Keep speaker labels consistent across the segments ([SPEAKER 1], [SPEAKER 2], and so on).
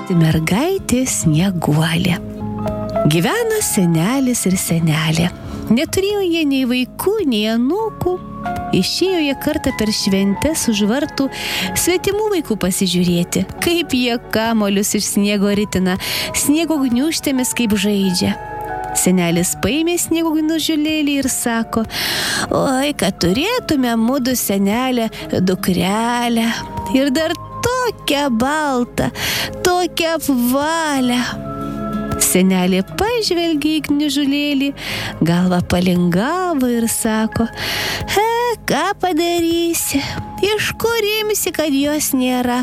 [SPEAKER 1] Mergaitė Snieguolė. Gyveno senelis ir senelė. Neturėjo jie nei vaikų, nei anūkų. Išėjo jie kartą per šventes už vartų svetimų vaikų pasižiūrėti, kaip jie kamolius iš sniego ritina, sniego gniūžtėmis kaip žaidžia. Senelis paėmė sniego gniužulėlį ir sako: oi, kad turėtume mudu, senelę, dukrelę. Ir dar tokią baltą, tokią apvalę. Senelė pažvelgė į gniužulėlį, galva palingavo ir sako: ką padarysi, iš kur imsi, kad jos nėra?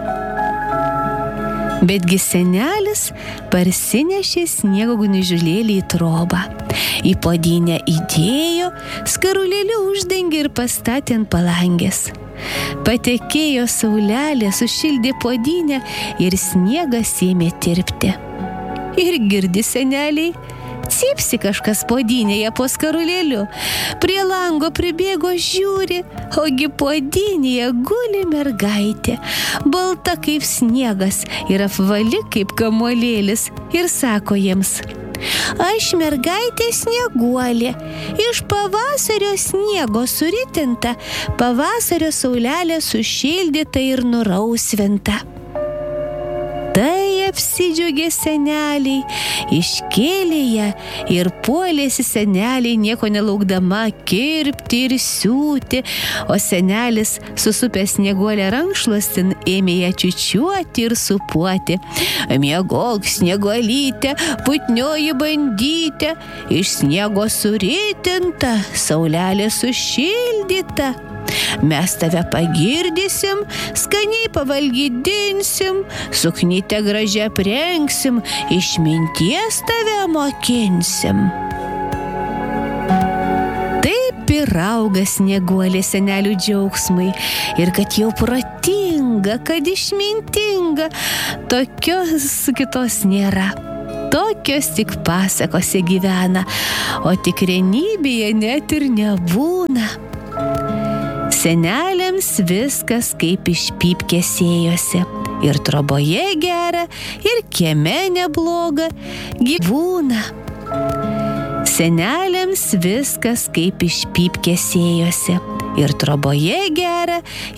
[SPEAKER 1] Betgi senelis parsinešė sniego gniužulėlį į trobą. Į puodynę įdėjo, skarulėliu uždengė ir pastatė ant palangės. Patekėjo saulelė, sušildė puodynę ir sniegas ėmė tirpti. Ir girdi seneliai, cypsi kažkas puodynėje po skarulėliu. Prie lango pribėgo, žiūri, ogi puodynėje guli mergaitė, balta kaip sniegas ir apvali kaip kamuolėlis, ir sako jiems: aš mergaitė Snieguolė, iš pavasario sniego suritinta, pavasario saulelė sušildyta ir nurausvinta. Tai apsidžiaugė seneliai, iškėlė ją ir puolėsi seneliai nieko nelaukdama kirpti ir siūti, o senelis susupęs Snieguolę rankšluostin ėmė ją čiūčiuoti ir supuoti. Miegok, Snieguolyte, putnioji bandyte, iš sniego suritinta, saulelė sušildyta. Mes tave pagirdysim, skaniai pavalgydinsim, suknytę gražią aprengsim, išminties tave mokinsim. Taip ir auga Snieguolė senelių džiaugsmai, ir kad jau protinga, kad išmintinga, tokios kitos nėra. Tokios tik pasakose gyvena, o tikrenybėje net ir nebūna. Seneliams viskas kaip iš pypkės ėjosi, ir troboje gera, ir kieme nebloga, gyvūna. Seneliams viskas kaip iš pypkės ėjosi, ir troboje gera,